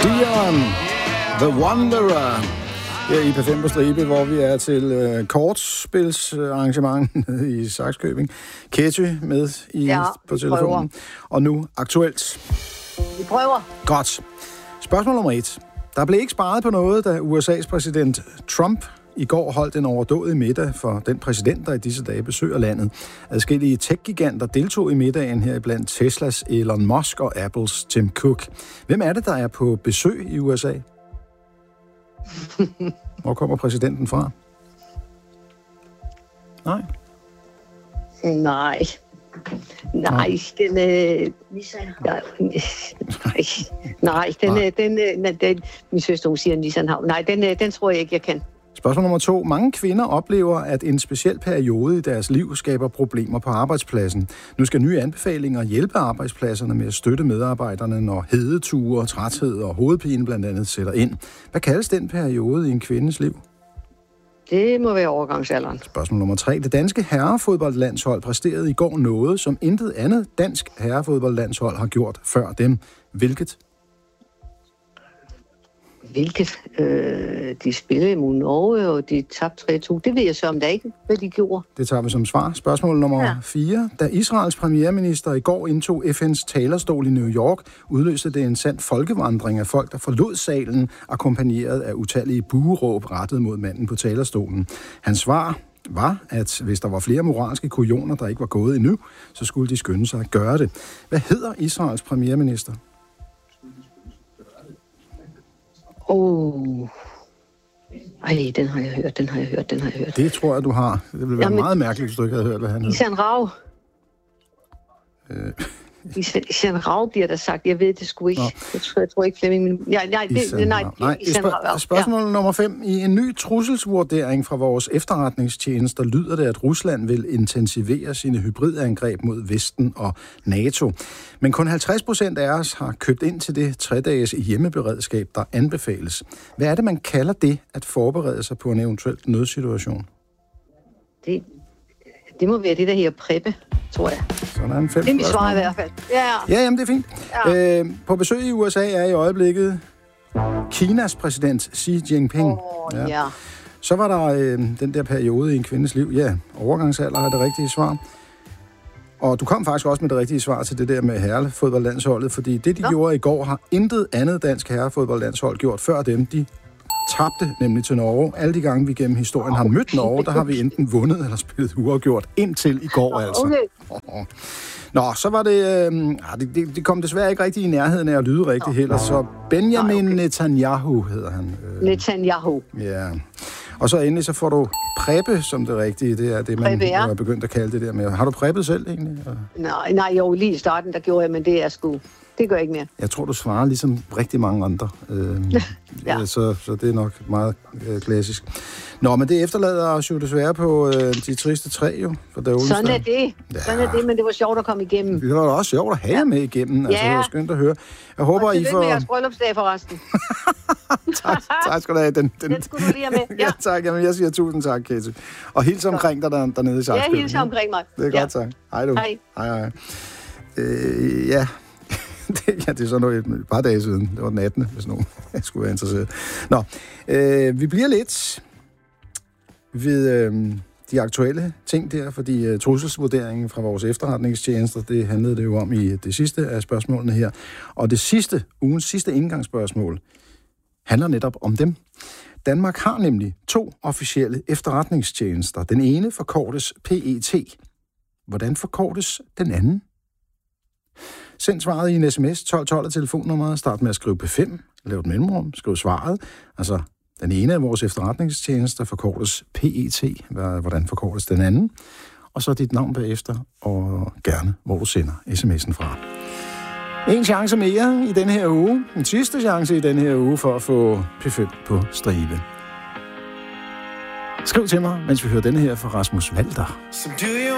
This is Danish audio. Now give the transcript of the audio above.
Sion, The Wanderer. Her i P5 på stribe, hvor vi er til kortspilsarrangement i Sakskøbing. Ketty med på telefonen. Prøver. Og nu aktuelt. Vi prøver. Godt. Spørgsmål nummer 1. Der blev ikke sparet på noget, da USA's præsident Trump i går holdt en overdådig middag for den præsident, der i disse dage besøger landet. Adskillige tech-giganter deltog i middagen her blandt Teslas Elon Musk og Apples Tim Cook. Hvem er det, der er på besøg i USA? Hvor kommer præsidenten fra? Nej. Nej, min søster, hun siger Nissan Havn. Nej, den tror jeg ikke, jeg kan. Spørgsmål nummer 2. Mange kvinder oplever, at en speciel periode i deres liv skaber problemer på arbejdspladsen. Nu skal nye anbefalinger hjælpe arbejdspladserne med at støtte medarbejderne, når hedeture, træthed og hovedpine blandt andet sætter ind. Hvad kaldes den periode i en kvindes liv? Det må være overgangsalderen. Spørgsmål nummer 3. Det danske herrefodboldlandshold præsterede i går noget, som intet andet dansk herrefodboldlandshold har gjort før dem. Hvilket? De spillede imod Norge, og de tabte 3-2. Det ved jeg så om der ikke, hvad de gjorde. Det tager vi som svar. Spørgsmål nummer 4. Da Israels premierminister i går indtog FN's talerstol i New York, udløste det en sand folkevandring af folk, der forlod salen, akkompagneret af utallige bueråb rettet mod manden på talerstolen. Hans svar var, at hvis der var flere moralske kujoner, der ikke var gået endnu, så skulle de skynde sig at gøre det. Hvad hedder Israels premierminister? Den har jeg hørt. Det tror jeg, du har. Det ville være meget mærkeligt, hvis du ikke havde hørt, hvad han hed. Isan Rav. Isan Rav bliver der sagt. Jeg ved det sgu ikke. Jeg tror ikke Flemming. Spørgsmål nummer 5. I en ny trusselsvurdering fra vores efterretningstjenester lyder det, at Rusland vil intensivere sine hybridangreb mod Vesten og NATO. Men kun 50% af os har købt ind til det 3-dages hjemmeberedskab, der anbefales. Hvad er det, man kalder det at forberede sig på en eventuel nødsituation? Det må være det, der her preppe, tror jeg. Sådan 5 det er mit svar i hvert fald. Ja, jamen det er fint. Ja. På besøg i USA er i øjeblikket Kinas præsident Xi Jinping. Så var der den der periode i en kvindes liv. Ja, overgangsalder er det rigtige svar. Og du kom faktisk også med det rigtige svar til det der med herrefodboldlandsholdet, fordi det, de gjorde i går, har intet andet dansk herrefodboldlandshold gjort før dem. De tabte nemlig til Norge. Alle de gange, vi gennem historien har mødt Norge, der har vi enten vundet eller spillet uafgjort indtil i går, altså. Okay. Nå, så var det... Det kom desværre ikke rigtig i nærheden af at lyde rigtigt heller, så Benjamin Netanyahu hedder han. Netanyahu. Ja. Og så endelig så får du preppe som det rigtige. Det er det, man er begyndt at kalde det der med. Har du preppet selv egentlig? Nej, jo, lige i starten, der gjorde jeg, men det er sgu... Det gør jeg ikke mere. Jeg tror, du svarer ligesom rigtig mange andre. Så det er nok meget klassisk. Nå, men det efterlader os jo desværre på de triste træ, jo. For sådan er det. Sådan er det, men det var sjovt at komme igennem. Det var også sjovt at have med igennem. Altså, det var skønt at høre. Jeg håber, og I får... med jeres bryllupsdag forresten. tak skal du have. Den skulle du lige have med. Ja, tak. Jamen, jeg siger tusind tak, Ketty. Og hils omkring dig dernede i Sakskøbing. Ja, hils omkring mig. Det er godt, tak. Hej du. Hej. Ja... det er sådan noget et par dage siden. Det var den 18. hvis nogen skulle være interesseret. Nå, vi bliver lidt ved de aktuelle ting der, fordi trusselsvurderingen fra vores efterretningstjenester, det handlede det jo om i det sidste af spørgsmålene her. Og det ugens sidste indgangsspørgsmål handler netop om dem. Danmark har nemlig 2 officielle efterretningstjenester. Den ene forkortes PET. Hvordan forkortes den anden? Send svaret i en sms 1212 af telefonnummeret. Start med at skrive P5. Lav et mellemrum. Skriv svaret. Altså, den ene af vores efterretningstjenester forkortes PET. Hvordan forkortes den anden? Og så dit navn bagefter, og gerne, hvor du sender sms'en fra. En chance mere i denne her uge. En sidste chance i denne her uge for at få P5 på stribe. Skriv til mig, mens vi hører denne her fra Rasmus Walter.